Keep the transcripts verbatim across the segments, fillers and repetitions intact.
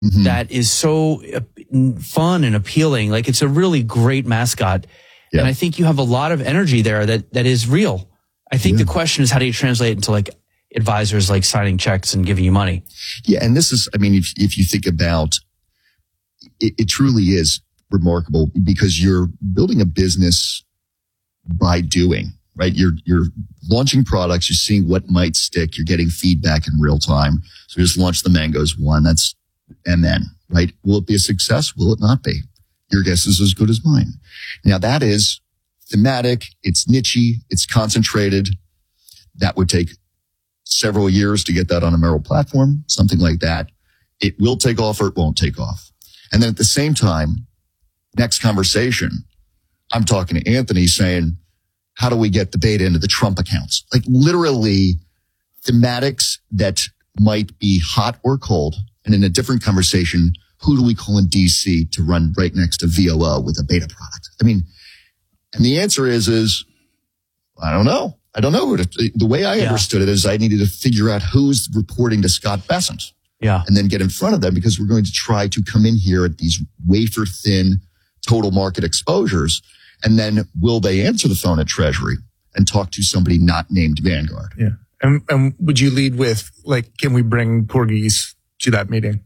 mm-hmm. that is so fun and appealing. Like it's a really great mascot. Yeah. And I think you have a lot of energy there that, that is real. I think yeah. the question is, how do you translate it into like advisors like signing checks and giving you money? Yeah. And this is, I mean, if, if you think about it, it truly is remarkable because you're building a business by doing, right? You're, you're launching products. You're seeing what might stick. You're getting feedback in real time. So we just launched the Mangoes one. That's M N, right? Will it be a success? Will it not be? Your guess is as good as mine. Now that is thematic. It's niche-y. It's concentrated. That would take several years to get that on a Merrill platform, something like that. It will take off or it won't take off. And then at the same time, next conversation, I'm talking to Anthony saying, how do we get the data into the Trump accounts? Like literally thematics that might be hot or cold. And in a different conversation, who do we call in D C to run right next to V O O with a beta product? I mean, and the answer is, is I don't know. I don't know. Who to, the way I yeah. understood it is I needed to figure out who's reporting to Scott Bessent. Yeah. And then get in front of them because we're going to try to come in here at these wafer thin total market exposures. And then will they answer the phone at Treasury and talk to somebody not named Vanguard? Yeah. And, and would you lead with like, can we bring corgis to that meeting?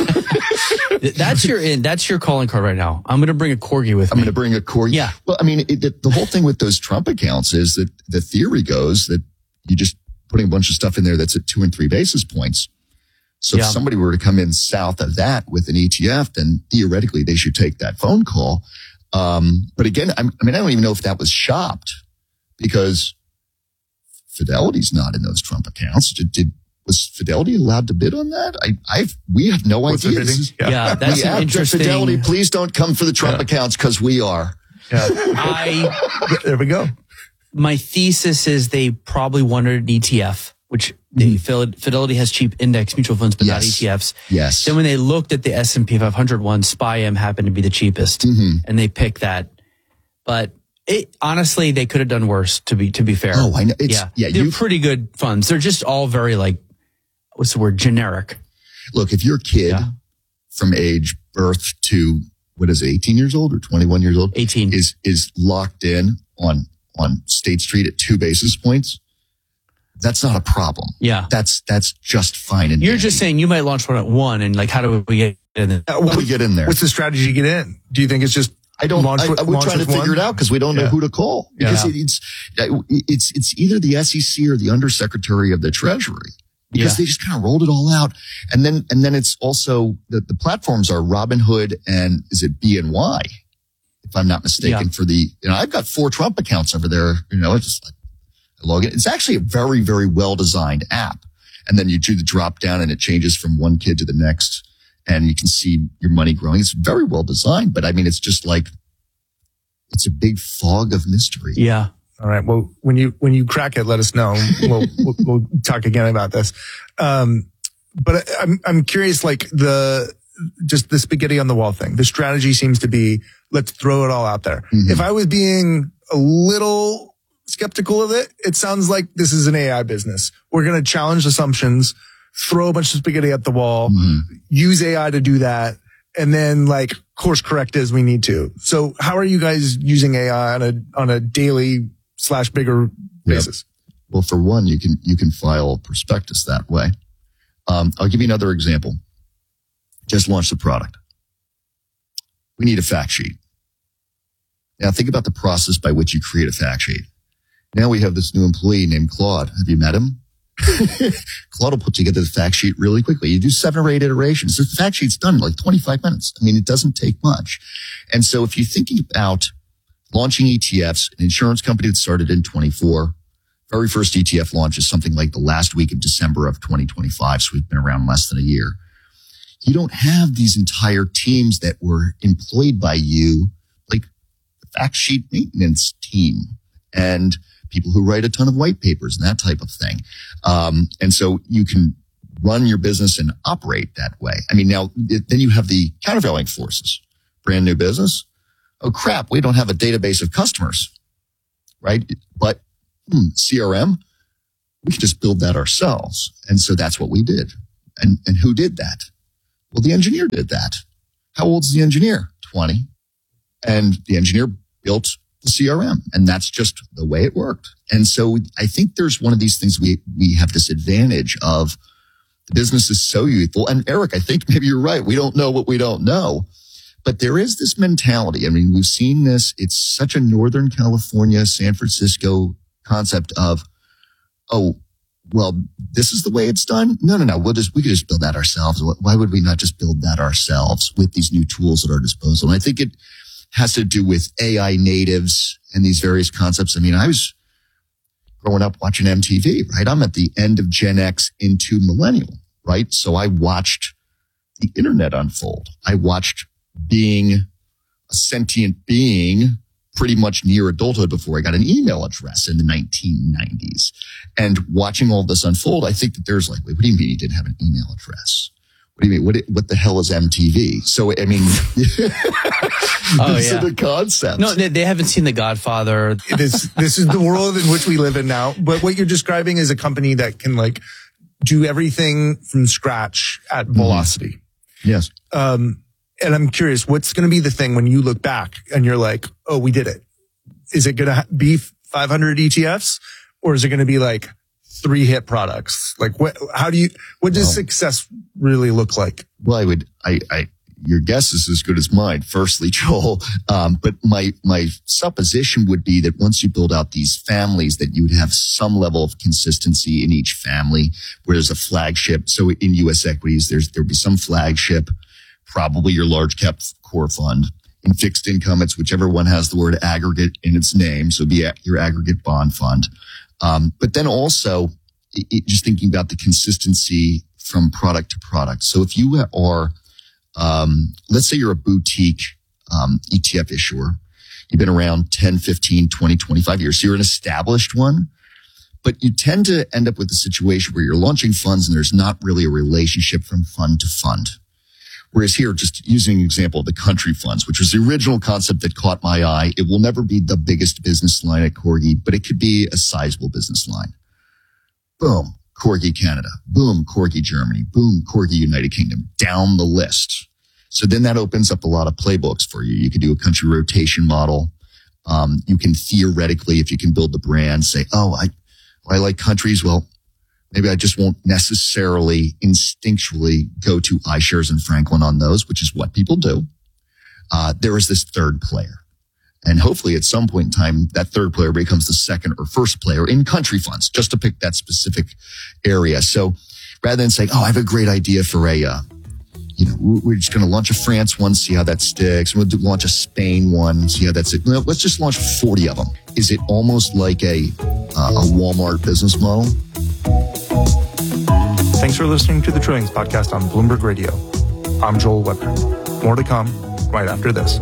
That's your in. That's your calling card right now. I'm going to bring a corgi with I'm me. I'm going to bring a corgi. Yeah. Well, I mean, it, the, the whole thing with those Trump accounts is that the theory goes that you just putting a bunch of stuff in there that's at two and three basis points. So yeah. if somebody were to come in south of that with an E T F, then theoretically they should take that phone call. Um, but again, I'm, I mean, I don't even know if that was shopped because Fidelity's not in those Trump accounts. Did, did was Fidelity allowed to bid on that? I, I've, we have no What's idea. Is, yeah. yeah, that's an interesting. Fidelity, please don't come for the Trump yeah. accounts because we are. Yeah. I, there we go. My thesis is they probably wanted an E T F, which the mm. Fidelity has cheap index mutual funds, but yes. not E T Fs. Yes. Then when they looked at the S and P five hundred one, S P Y M happened to be the cheapest, mm-hmm. and they picked that. But it, honestly, they could have done worse. To be to be fair. Oh, I know. It's, yeah, yeah. They're you, pretty good funds. They're just all very like, what's the word? Generic. Look, if your kid yeah. from age birth to what is it, eighteen years old or twenty-one years old, eighteen is is locked in on on State Street at two basis points, that's not a problem. Yeah. That's, that's just fine. And you're dandy. just saying you might launch one at one and like, how do we get in there? How do we get in there? What's the strategy to get in? Do you think it's just, I don't, launch I, with, we're trying to figure one? it out because we don't know yeah. who to call. Because yeah. it's, it's, it's either the S E C or the Undersecretary of the Treasury. Because yeah. they just kind of rolled it all out. And then, and then it's also, the, the platforms are Robinhood and is it B N Y? If I'm not mistaken, yeah. for the, you know, I've got four Trump accounts over there. You know, it's just like, I log in. It's actually a very, very well designed app. And then you do the drop down and it changes from one kid to the next and you can see your money growing. It's very well designed, but I mean, it's just like, it's a big fog of mystery. Yeah. All right. Well, when you, when you crack it, let us know. We'll, we'll, we'll talk again about this. Um, but I'm, I'm curious, like the, just the spaghetti on the wall thing. The strategy seems to be, let's throw it all out there. Mm-hmm. If I was being a little skeptical of it, it sounds like this is an A I business. We're going to challenge assumptions, throw a bunch of spaghetti at the wall, mm-hmm. use A I to do that, and then like course correct as we need to. So how are you guys using A I on a, on a daily slash bigger basis? Yep. Well, for one, you can, you can file a prospectus that way. Um, I'll give you another example. Just launched the product. We need a fact sheet. Now think about the process by which you create a fact sheet. Now we have this new employee named Claude. Have you met him? Claude will put together the fact sheet really quickly. You do seven or eight iterations. The fact sheet's done in like twenty-five minutes. I mean, it doesn't take much. And so if you're thinking about launching E T Fs, an insurance company that started in twenty-four, very first E T F launch is something like the last week of December of twenty twenty-five. So we've been around less than a year. You don't have these entire teams that were employed by you, like the fact sheet maintenance team and people who write a ton of white papers and that type of thing. Um, and so you can run your business and operate that way. I mean, now it, then you have the countervailing forces, brand new business. Oh crap. We don't have a database of customers, right? But hmm, C R M, we can just build that ourselves. And so that's what we did. And, and who did that? Well, the engineer did that. How old's the engineer? twenty. And the engineer built the C R M, and that's just the way it worked. And so I think there's one of these things we, we have this advantage of the business is so youthful. And Eric, I think maybe you're right. We don't know what we don't know, but there is this mentality. I mean, we've seen this. It's such a Northern California, San Francisco concept of, oh, well, this is the way it's done. No, no, no. We'll just, we could just build that ourselves. Why would we not just build that ourselves with these new tools at our disposal? And I think it has to do with A I natives and these various concepts. I mean, I was growing up watching M T V, right? I'm at the end of Gen X into millennial, right? So I watched the internet unfold. I watched being a sentient being pretty much near adulthood before I got an email address in the nineteen nineties. And watching all this unfold, I think that there's like, wait, what do you mean you didn't have an email address? What do you mean? What, what the hell is M T V? So, I mean, oh, these yeah. are the concepts. No, they, they haven't seen The Godfather. This, this is the world in which we live in now. But what you're describing is a company that can like do everything from scratch at velocity. Mm-hmm. Yes. Um, and I'm curious, what's going to be the thing when you look back and you're like, oh, we did it? Is it going to be five hundred E T Fs, or is it going to be like three hit products? Like what, how do you, what does well, success really look like? Well, I would, I, I, your guess is as good as mine, firstly, Joel. Um, but my, my supposition would be that once you build out these families, that you would have some level of consistency in each family where there's a flagship. So in U S equities, there's, there'd be some flagship, probably your large cap core fund. In fixed income, it's whichever one has the word aggregate in its name. So be your aggregate bond fund. Um, but then also it, it, just thinking about the consistency from product to product. So if you are, um, let's say you're a boutique, um, E T F issuer, you've been around ten, fifteen, twenty, twenty-five years. So you're an established one, but you tend to end up with a situation where you're launching funds and there's not really a relationship from fund to fund. Whereas here, just using an example of the country funds, which was the original concept that caught my eye. It will never be the biggest business line at Corgi, but it could be a sizable business line. Boom, Corgi Canada. Boom, Corgi Germany. Boom, Corgi United Kingdom. Down the list. So then that opens up a lot of playbooks for you. You could do a country rotation model. Um, you can theoretically, if you can build the brand, say, oh, I, I like countries. Well, maybe I just won't necessarily instinctually go to iShares and Franklin on those, which is what people do. Uh, there is this third player. And hopefully at some point in time, that third player becomes the second or first player in country funds, just to pick that specific area. So rather than saying, oh, I have a great idea for a, uh, you know, we're just going to launch a France one, see how that sticks. We'll do, launch a Spain one, see how that's it. No, let's just launch forty of them. Is it almost like a, uh, a Walmart business model? Thanks for listening to the Trillions Podcast on Bloomberg Radio. I'm Joel Weber. More to come right after this.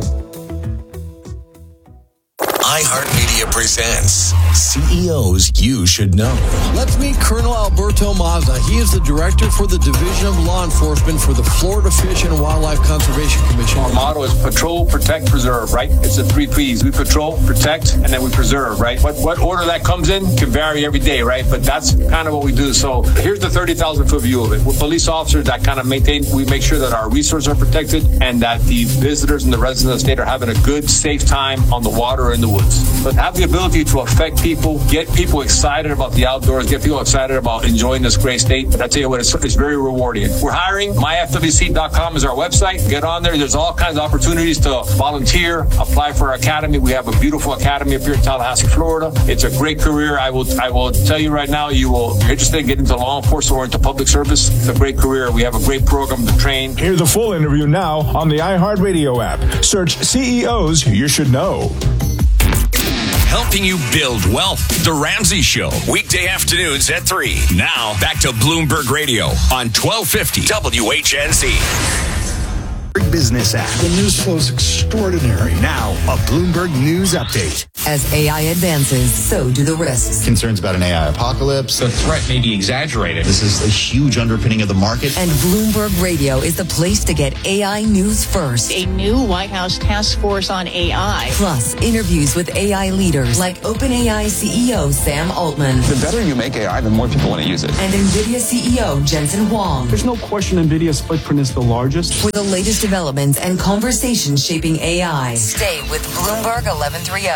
iHeartMedia presents C E Os You Should Know. Let's meet Colonel Alberto Mazza. He is the director for the Division of Law Enforcement for the Florida Fish and Wildlife Conservation Commission. Our motto is patrol, protect, preserve, right? It's the three P's. We patrol, protect, and then we preserve, right? What, what order that comes in can vary every day, right? But that's kind of what we do. So here's the thirty thousand foot view of it. We're police officers that kind of maintain, we make sure that our resources are protected and that the visitors and the residents of the state are having a good, safe time on the water or in the woods. But have the ability to affect people, get people excited about the outdoors, get people excited about enjoying this great state. But I tell you what, it's, it's very rewarding. We're hiring. my f w c dot com is our website. Get on there. There's all kinds of opportunities to volunteer, apply for our academy. We have a beautiful academy up here in Tallahassee, Florida. It's a great career. I will I will tell you right now, you will, if you're interested in getting into law enforcement or into public service, it's a great career. We have a great program to train. Here's a full interview now on the iHeartRadio app. Search C E Os You Should Know. Helping you build wealth. The Ramsey Show. Weekday afternoons at three. Now, back to Bloomberg Radio on twelve fifty W H N Z. Business app. The news flow is extraordinary. Now, a Bloomberg News update. As A I advances, so do the risks. Concerns about an A I apocalypse. The threat may be exaggerated. This is a huge underpinning of the market. And Bloomberg Radio is the place to get A I news first. A new White House task force on A I. Plus, interviews with A I leaders like OpenAI C E O Sam Altman. The better you make A I, the more people want to use it. And NVIDIA C E O Jensen Huang. There's no question NVIDIA's footprint is the largest. For the latest developments and conversations shaping A I. Stay with Bloomberg eleven thirty.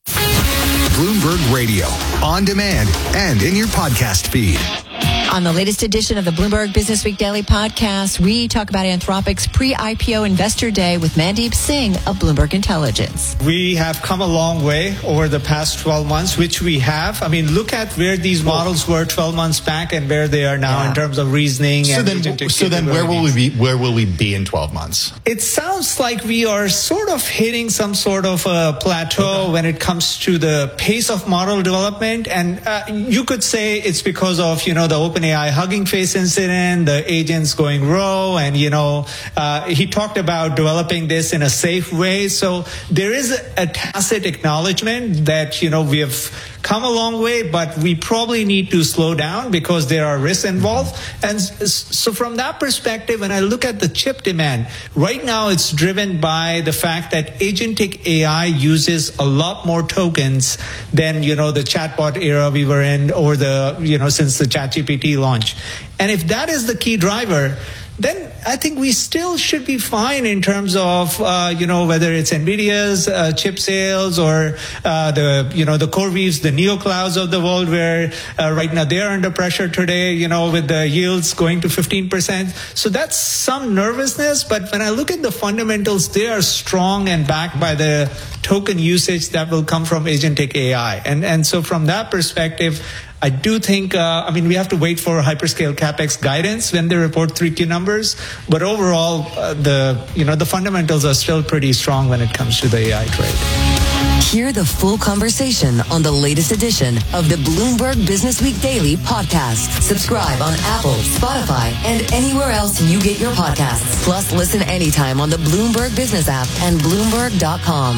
Bloomberg Radio, on demand and in your podcast feed. On the latest edition of the Bloomberg Business Week Daily Podcast, we talk about Anthropic's pre-I P O Investor Day with Mandeep Singh of Bloomberg Intelligence. We have come a long way over the past twelve months, which we have. I mean, look at where these models were twelve months back and where they are now yeah. in terms of reasoning. So and then, so then where will we be? Where will we be in twelve months? It sounds like we are sort of hitting some sort of a plateau okay. when it comes to the pace of model development. And uh, you could say it's because of, you know, the OpenAI Hugging Face incident, the agents going rogue, and, you know, uh, he talked about developing this in a safe way. So there is a tacit acknowledgement that, you know, we have come a long way, but we probably need to slow down because there are risks involved. And so from that perspective, when I look at the chip demand, right now it's driven by the fact that agentic A I uses a lot more tokens than, you know, the chatbot era we were in, or the, you know, since the ChatGPT launch. And if that is the key driver, then I think we still should be fine in terms of, uh, you know, whether it's NVIDIA's uh, chip sales or uh, the, you know, the CoreWeaves, the NeoClouds of the world, where uh, right now they're under pressure today, you know, with the yields going to fifteen percent. So that's some nervousness. But when I look at the fundamentals, they are strong and backed by the token usage that will come from agentic A I. And, and so from that perspective, I do think, uh, I mean, we have to wait for hyperscale CapEx guidance when they report three Q numbers. But overall, uh, the, you know, the fundamentals are still pretty strong when it comes to the A I trade. Hear the full conversation on the latest edition of the Bloomberg Business Week Daily Podcast. Subscribe on Apple, Spotify, and anywhere else you get your podcasts. Plus, listen anytime on the Bloomberg Business app and Bloomberg dot com.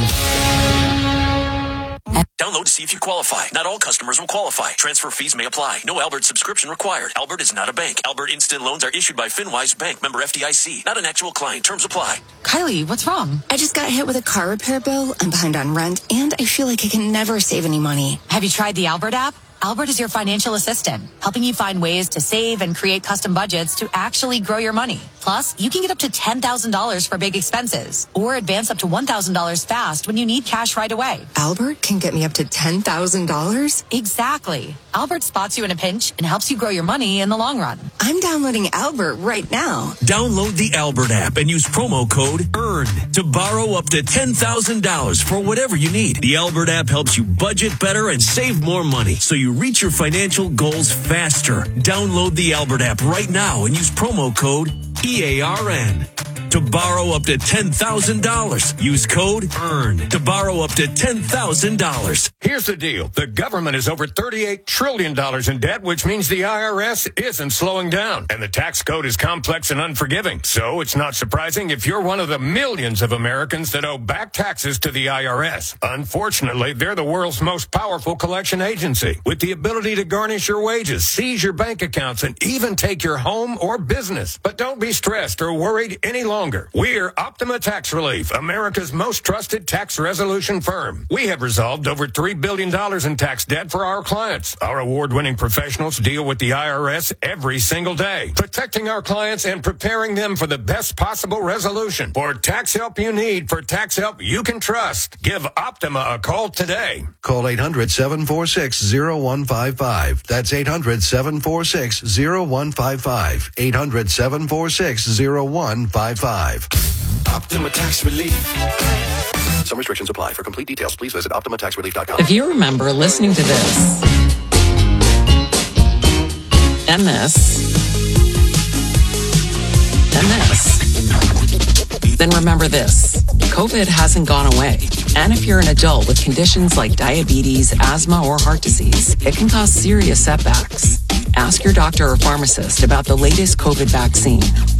Download to see if you qualify. Not all customers will qualify. Transfer fees may apply. No Albert subscription required. Albert is not a bank. Albert Instant Loans are issued by FinWise Bank, member F D I C. Not an actual client. Terms apply. Kylie, what's wrong? I just got hit with a car repair bill. I'm behind on rent, and I feel like I can never save any money. Have you tried the Albert app? Albert is your financial assistant, helping you find ways to save and create custom budgets to actually grow your money. Plus, you can get up to ten thousand dollars for big expenses or advance up to one thousand dollars fast when you need cash right away. Albert can get me up to ten thousand dollars? Exactly. Albert spots you in a pinch and helps you grow your money in the long run. I'm downloading Albert right now. Download the Albert app and use promo code EARN to borrow up to ten thousand dollars for whatever you need. The Albert app helps you budget better and save more money so you reach your financial goals faster. Download the Albert app right now and use promo code E A R N to borrow up to ten thousand dollars. Use code EARN to borrow up to ten thousand dollars. Here's the deal. The government is over thirty-eight trillion dollars in debt, which means the I R S isn't slowing down. And the tax code is complex and unforgiving. So it's not surprising if you're one of the millions of Americans that owe back taxes to the I R S. Unfortunately, they're the world's most powerful collection agency, with the ability to garnish your wages, seize your bank accounts, and even take your home or business. But don't be stressed or worried any longer. We're Optima Tax Relief, America's most trusted tax resolution firm. We have resolved over three billion dollars in tax debt for our clients. Our award-winning professionals deal with the I R S every single day, protecting our clients and preparing them for the best possible resolution. For tax help you need, for tax help you can trust, give Optima a call today. Call eight hundred, seven four six, zero one five five. That's eight hundred, seven four six, zero one five five. eight hundred, seven four six, zero one five five. Optima Tax Relief. Some restrictions apply. For complete details, please visit optima tax relief dot com. If you remember listening to this and this and this, then remember this. COVID hasn't gone away. And if you're an adult with conditions like diabetes, asthma, or heart disease, it can cause serious setbacks. Ask your doctor or pharmacist about the latest COVID vaccine.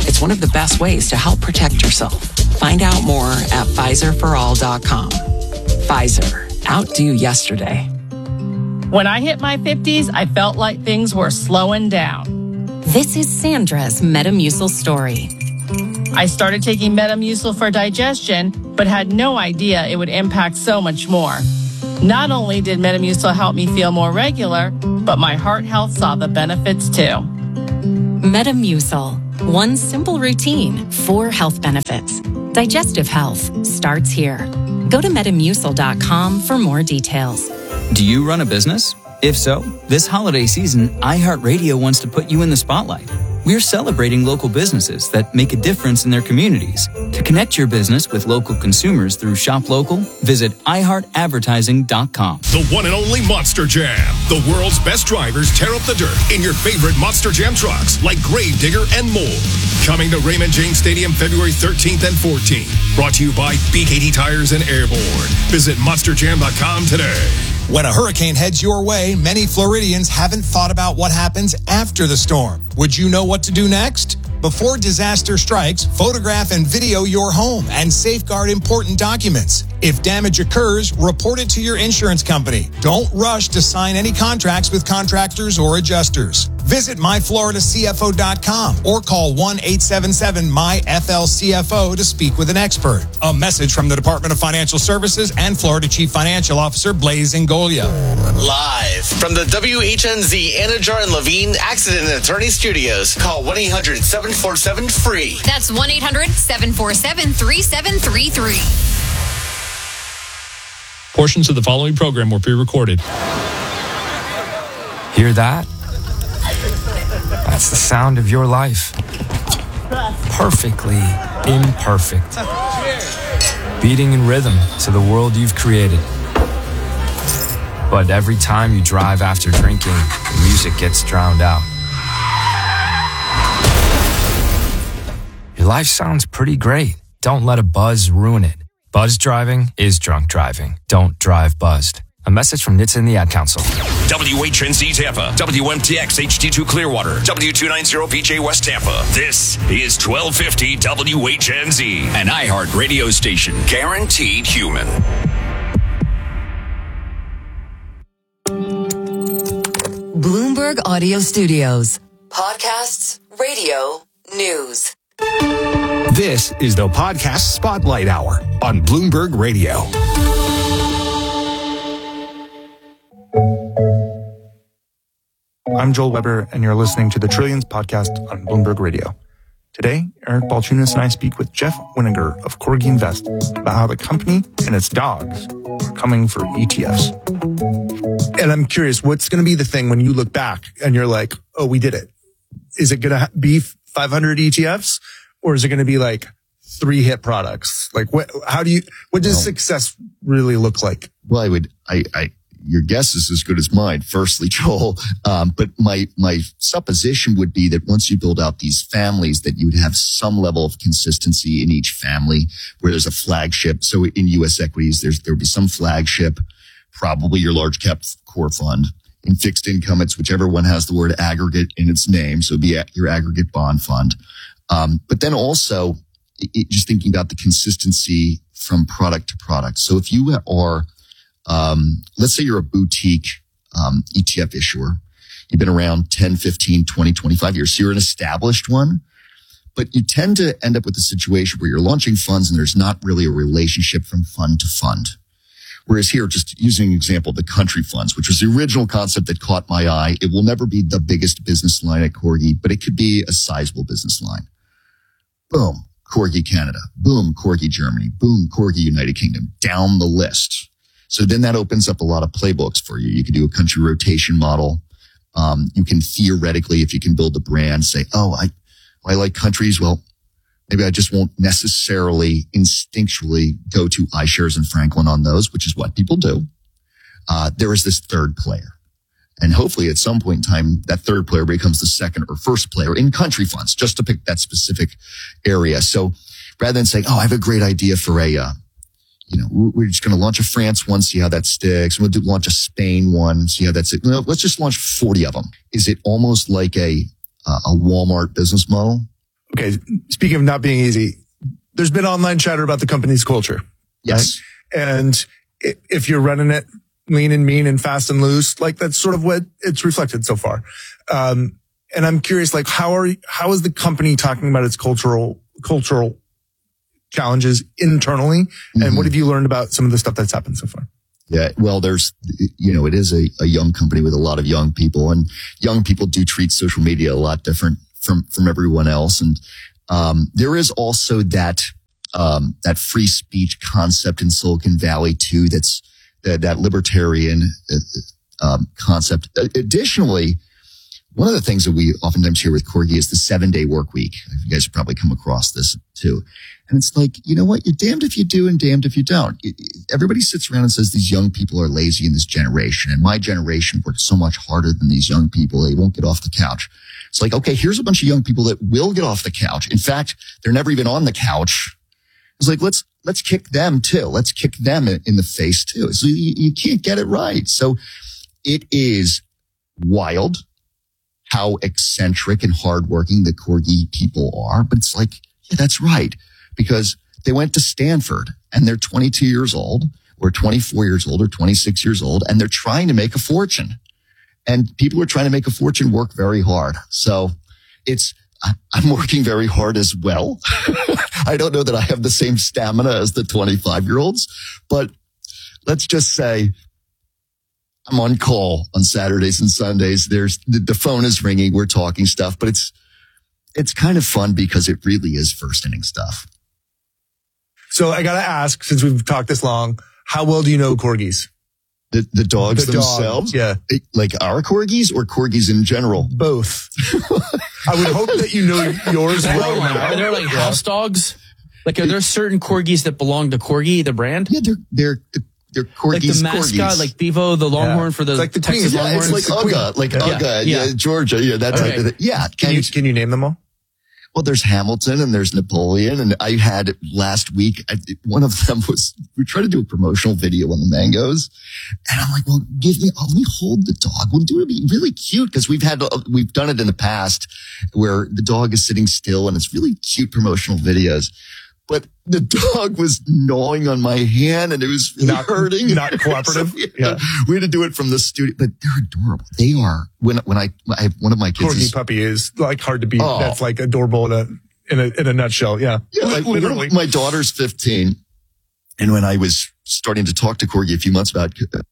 It's one of the best ways to help protect yourself. Find out more at Pfizer for all dot com. Pfizer. Outdo yesterday. When I hit my fifties, I felt like things were slowing down. This is Sandra's Metamucil story. I started taking Metamucil for digestion, but had no idea it would impact so much more. Not only did Metamucil help me feel more regular, but my heart health saw the benefits too. Metamucil. One simple routine, four health benefits. Digestive health starts here. Go to Metamucil dot com for more details. Do you run a business? If so, this holiday season, iHeartRadio wants to put you in the spotlight. We're celebrating local businesses that make a difference in their communities. To connect your business with local consumers through Shop Local, visit i heart advertising dot com. The one and only Monster Jam. The world's best drivers tear up the dirt in your favorite Monster Jam trucks like Gravedigger and more. Coming to Raymond James Stadium February thirteenth and fourteenth. Brought to you by B K T Tires and Airborne. Visit monster jam dot com today. When a hurricane heads your way, many Floridians haven't thought about what happens after the storm. Would you know what to do next? Before disaster strikes, photograph and video your home and safeguard important documents. If damage occurs, report it to your insurance company. Don't rush to sign any contracts with contractors or adjusters. Visit my florida c f o dot com or call one eight seven seven M Y F L C F O to speak with an expert. A message from the Department of Financial Services and Florida Chief Financial Officer Blaise Ingoglia. Live from the W H N Z Anajar and Levine Accident and Attorney Studios. Call one eight hundred seven four seven free. That's one eight hundred seven four seven three seven three three. Portions of the following program were pre-recorded. Hear that? That's the sound of your life. Perfectly imperfect. Beating in rhythm to the world you've created. But every time you drive after drinking, the music gets drowned out. Your life sounds pretty great. Don't let a buzz ruin it. Buzz driving is drunk driving. Don't drive buzzed. A message from N H T S A and the Ad Council. W H N Z Tampa, W M T X H D two Clearwater, W two ninety P J West Tampa. This is twelve fifty W H N Z, an iHeart radio station, guaranteed human. Bloomberg Audio Studios. Podcasts, radio, news. This is the Podcast Spotlight Hour on Bloomberg Radio. I'm Joel Weber, and you're listening to the Trillions podcast on Bloomberg Radio. Today, Eric Balchunas and I speak with Jeff Winninger of Corgi Invest about how the company and its dogs are coming for E T Fs. And I'm curious, what's going to be the thing when you look back and you're like, oh, we did it? Is it going to be five hundred E T Fs, or is it going to be like three hit products? Like, what? How do you? What does well, success really look like? Well, I would. I. I Your guess is as good as mine, firstly, Joel. Um, but my, my supposition would be that once you build out these families, that you would have some level of consistency in each family where there's a flagship. So in U S equities, there's, there would be some flagship, probably your large cap core fund. In fixed income, it's whichever one has the word aggregate in its name. So it'd be your aggregate bond fund. Um, but then also it, just thinking about the consistency from product to product. So if you are, Um, let's say you're a boutique, um, E T F issuer. You've been around ten, fifteen, twenty, twenty-five years. So you're an established one, but you tend to end up with a situation where you're launching funds and there's not really a relationship from fund to fund. Whereas here, just using an example, the country funds, which was the original concept that caught my eye. It will never be the biggest business line at Corgi, but it could be a sizable business line. Boom, Corgi Canada. Boom, Corgi Germany. Boom, Corgi United Kingdom. Down the list. So then that opens up a lot of playbooks for you. You can do a country rotation model. Um, you can theoretically, if you can build a brand, say, oh, I, I like countries. Well, maybe I just won't necessarily instinctually go to iShares and Franklin on those, which is what people do. Uh, there is this third player. And hopefully at some point in time, that third player becomes the second or first player in country funds, just to pick that specific area. So rather than saying, oh, I have a great idea for a, uh, you know, we're just going to launch a France one, see how that sticks. We'll do launch a Spain one, see how that's it. No, let's just launch forty of them. Is it almost like a uh, a Walmart business model? okay, speaking of not being easy, there's been online chatter about the company's culture. Yes. Right? And if you're running it lean and mean and fast and loose, like that's sort of what it's reflected so far. Um, and I'm curious, like, how are, how is the company talking about its cultural, cultural challenges internally? Mm-hmm. And what have you learned about some of the stuff that's happened so far? Yeah, well, there's, you know, it is a, a young company with a lot of young people, and young people do treat social media a lot different from, from everyone else. And, um, there is also that, um, that free speech concept in Silicon Valley too. That's that, that libertarian, uh, um, concept. Additionally, one of the things that we oftentimes hear with Corgi is the seven day work week. You guys have probably come across this too. And it's like, you know what? You're damned if you do and damned if you don't. Everybody sits around and says these young people are lazy in this generation. And my generation worked so much harder than these young people. They won't get off the couch. It's like, okay, here's a bunch of young people that will get off the couch. In fact, they're never even on the couch. It's like, let's, let's kick them too. Let's kick them in the face too. So you, you can't get it right. So it is wild how eccentric and hardworking the Corgi people are. But it's like, yeah, that's right. Because they went to Stanford and they're twenty-two years old or twenty-four years old or twenty-six years old, and they're trying to make a fortune. And people who are trying to make a fortune work very hard. So it's, I'm working very hard as well. I don't know that I have the same stamina as the twenty-five year olds, but let's just say I'm on call on Saturdays and Sundays. There's the, the phone is ringing. We're talking stuff, but it's, it's kind of fun because it really is first inning stuff. So I got to ask, since we've talked this long, how well do you know corgis? The, the dogs the themselves? Dog, yeah. Like our corgis or corgis in general? Both. I would hope that you know yours well now. Are there like yeah. house dogs? Like, are there certain corgis that belong to Corgi, the brand? Yeah, they're, they're, They're corgis. Like the mascot, corgis. like Bevo, the Longhorn yeah. for the, like the Texas yeah, Longhorns. It's like Uga, like yeah. Uga, yeah. yeah, Georgia, yeah, that okay. type of thing. Yeah. Can you, can you name them all? Well, there's Hamilton and there's Napoleon. And I had last week, I, one of them was, we tried to do a promotional video on the mangoes. And I'm like, well, give me, oh, let me hold the dog. We'll do it be really cute because we've had, we've done it in the past where the dog is sitting still and it's really cute promotional videos. But the dog was gnawing on my hand and it was really not hurting. Not cooperative. So we, had yeah. to, we had to do it from the studio, but they're adorable. They are. When, when I, I have one of my kids. Corgi is, puppy is like hard to beat. Oh. That's like adorable in a, in a, in a nutshell. Yeah. Yeah. Like literally. My daughter's fifteen. And when I was starting to talk to Corgi a few months about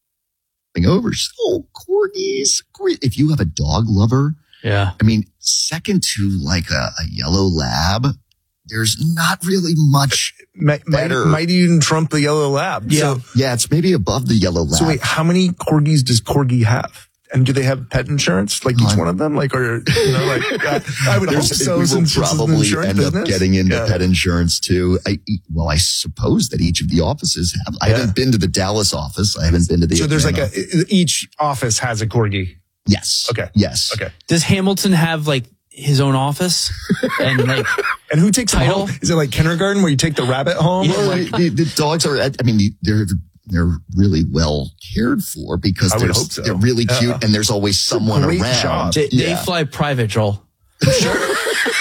coming over, she's oh, Corgis. Corgi. If you have a dog lover. Yeah. I mean, second to like a, a yellow lab. There's not really much might, better. Might, might even trump the yellow lab. Yeah. So, yeah, it's maybe above the yellow lab. So wait, how many corgis does Corgi have? And do they have pet insurance? Like each um, one of them? Like, or, you know, like, uh, I would hope so. We will probably end business. up getting into yeah. pet insurance too. I, well, I suppose that each of the offices have. I yeah. haven't been to the Dallas office. I haven't been to the. So there's like office. a, each office has a corgi. Yes. Okay. Yes. Okay. Does Hamilton have like his own office and like and who takes title? Home? Is it like kindergarten where you take the rabbit home? Yeah, like, the, the dogs are. I mean, they're they're really well cared for because I they're so. they're really cute yeah. and there's always someone around. Job. They, yeah. they fly private, Joel. Sure.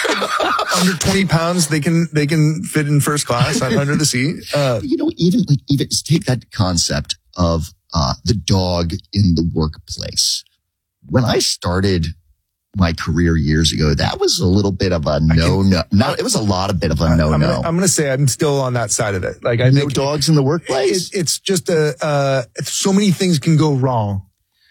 Under twenty pounds, they can they can fit in first class under the seat. Uh, you know, even like even take that concept of uh the dog in the workplace. When I started my career years ago, that was a little bit of a no, no, not, it was a lot of bit of a no, I'm no. Gonna, I'm going to say I'm still on that side of it. Like I no think dogs in the workplace. It, it's just a, uh, so many things can go wrong.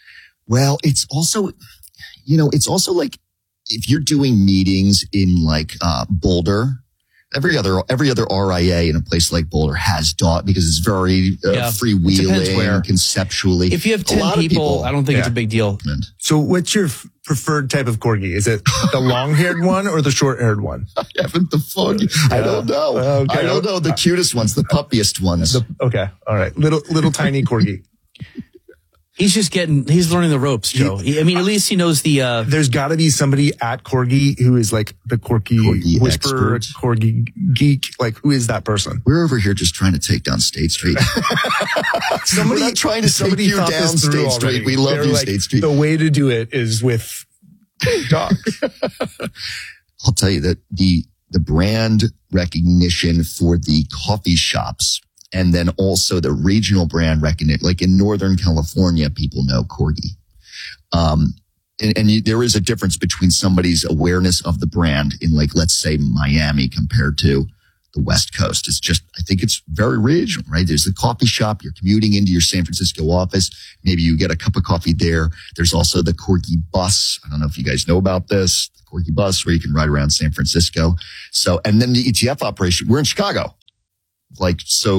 Well, it's also, you know, it's also like if you're doing meetings in like, uh, Boulder, every other, every other R I A in a place like Boulder has dog because it's very uh, yeah. freewheeling conceptually. If you have ten people, people, I don't think yeah. it's a big deal. So what's your f- preferred type of corgi? Is it the long-haired one or the short-haired one? I haven't the phone. I don't know. Okay. I don't know. The cutest ones, the puppiest ones. The, okay. All right. Little, little tiny corgi. He's just getting, he's learning the ropes, Joe. I mean, at least he knows the, uh, there's gotta be somebody at Corgi who is like the Corgi, corgi whisperer, expert. Corgi geek. Like, who is that person? We're over here just trying to take down State Street. somebody We're not trying to take you down State Street. We love They're you, like, State Street. The way to do it is with dog. I'll tell you that the, the brand recognition for the coffee shops, and then also the regional brand recognition. Like in Northern California, people know Corgi. Um, and, and you, there is a difference between somebody's awareness of the brand in, like, let's say Miami compared to the West Coast. It's just, I think it's very regional, right? There's the coffee shop. You're commuting into your San Francisco office. Maybe you get a cup of coffee there. There's also the Corgi bus. I don't know if you guys know about this, the Corgi bus, where you can ride around San Francisco. So, and then the E T F operation, we're in Chicago. Like, so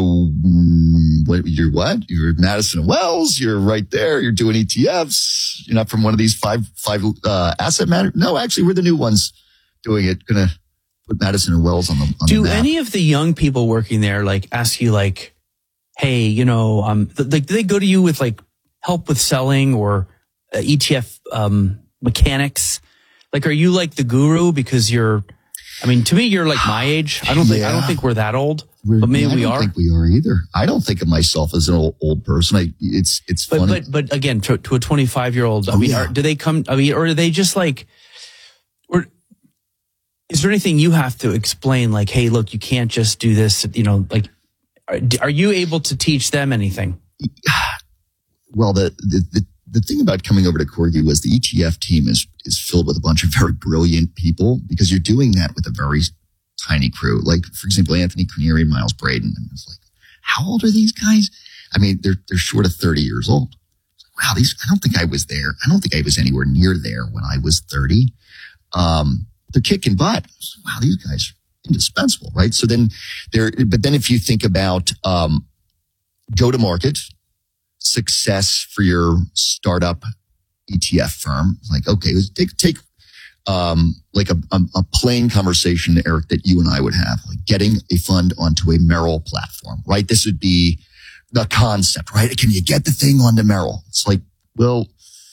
mm, what, you're what? You're Madison and Wells. You're right there. You're doing E T Fs. You're not from one of these five, five, uh, asset managers. No, actually, we're the new ones doing it. Gonna put Madison and Wells on the, on Do the map. any of the young people working there, like, ask you, like, hey, you know, um, th- like, do they go to you with, like, help with selling or uh, E T F um, mechanics? Like, are you like the guru because you're, I mean, to me, you're like my age. I don't think, Yeah. I don't think we're that old, but maybe I we don't are. think we are either. I don't think of myself as an old, old person. I, it's, it's But, funny. but, but again, to, to a twenty-five year old, I Oh, mean, yeah. are, do they come, I mean, or are they just like, or is there anything you have to explain? Like, hey, look, you can't just do this, you know, like, are, are you able to teach them anything? Well, the, the, the, the thing about coming over to Corgi was the E T F team is, is filled with a bunch of very brilliant people, because you're doing that with a very tiny crew. Like, for example, Anthony Cranieri and Miles Braden. And it's like, how old are these guys? I mean, they're, they're short of thirty years old. Wow, these, I don't think I was there. I don't think I was anywhere near there when I was thirty. Um, they're kicking butt. Wow, these guys are indispensable, right? So then there, but then if you think about, um, go to market, success for your startup E T F firm, like, okay, let's take, take, um, like a, a, a plain conversation, Eric, that you and I would have, like getting a fund onto a Merrill platform, right? This would be the concept, right? Can you get the thing onto Merrill? It's like, well,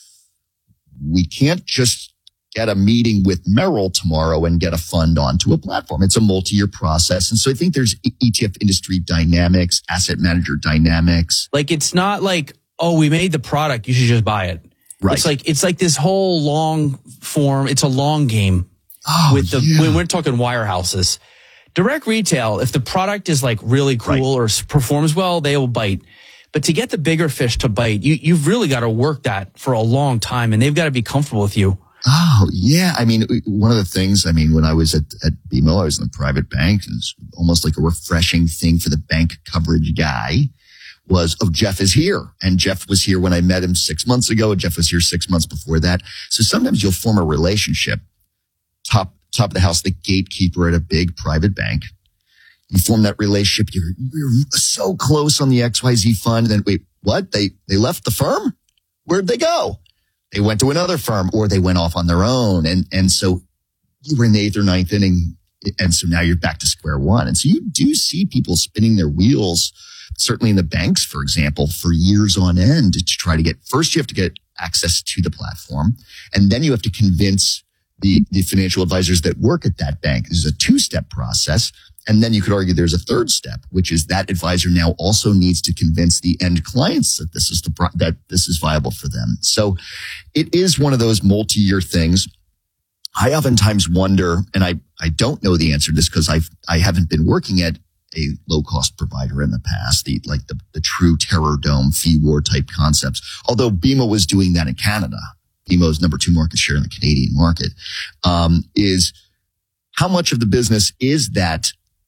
we can't just get a meeting with Merrill tomorrow and get a fund onto a platform. It's a multi-year process. And so I think there's E T F industry dynamics, asset manager dynamics. Like, it's not like, oh, we made the product, you should just buy it. Right. It's like, it's like this whole long form. It's a long game oh, with the, yeah. when we're talking wirehouses. Direct retail, if the product is like really cool right. or performs well, they will bite. But to get the bigger fish to bite, you, you've really got to work that for a long time, and they've got to be comfortable with you. Oh, yeah. I mean, one of the things, I mean, when I was at, at B M O, I was in the private bank. It was almost like a refreshing thing for the bank coverage guy was, oh, Jeff is here. And Jeff was here when I met him six months ago. And Jeff was here six months before that. So sometimes you'll form a relationship, top, top of the house, the gatekeeper at a big private bank. You form that relationship. You're, you're so close on the X Y Z fund. And then wait, what? They, they left the firm? Where'd they go? They went to another firm, or they went off on their own. And, and so you were in the eighth or ninth inning. And so now you're back to square one. And so you do see people spinning their wheels, certainly in the banks, for example, for years on end to try to get, first you have to get access to the platform. And then you have to convince the, the financial advisors that work at that bank. This is a two-step process. And then you could argue there's a third step, which is that advisor now also needs to convince the end clients that this is the pro- that this is viable for them. So it is one of those multi-year things. I oftentimes wonder, and I, I don't know the answer to this because I've I haven't been working at a low cost provider in the past, the like the, the true terror dome fee war type concepts. Although B M O was doing that in Canada, B M O's number two market share in the Canadian market, um, is how much of the business is that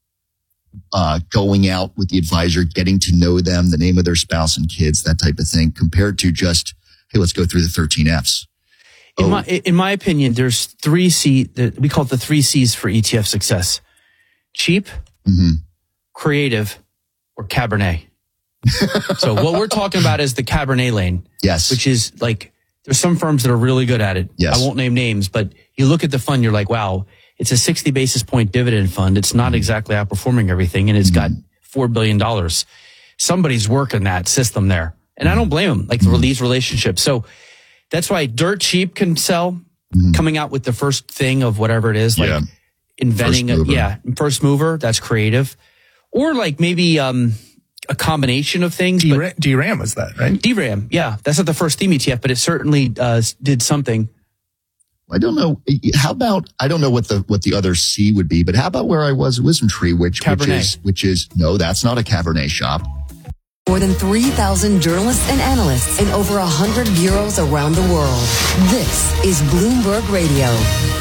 uh, going out with the advisor, getting to know them, the name of their spouse and kids, that type of thing, compared to just, hey, let's go through the thirteen F's. In oh. my in my opinion, there's three C. We call it the three C's for E T F success: cheap, mm-hmm. creative, or Cabernet. So what we're talking about is the Cabernet lane. Yes, which is like there's some firms that are really good at it. Yes. I won't name names, but you look at the fund, you're like, wow, it's a sixty basis point dividend fund. It's not exactly outperforming everything, and it's got four billion dollars. Somebody's working that system there, and I don't blame them. Like mm-hmm. these relationships, so. That's why dirt cheap can sell, mm-hmm. coming out with the first thing of whatever it is, like yeah. inventing a, yeah, first mover, that's creative. Or like maybe um, a combination of things. D RAM, D RAM was that, right? D RAM, yeah. That's not the first theme E T F, but it certainly uh, did something. I don't know. How about, I don't know what the, what the other C would be, but how about where I was at Wisdom Tree, which, which is, which is, no, that's not a Cabernet shop. More than three thousand journalists and analysts in over one hundred bureaus around the world. This is Bloomberg Radio.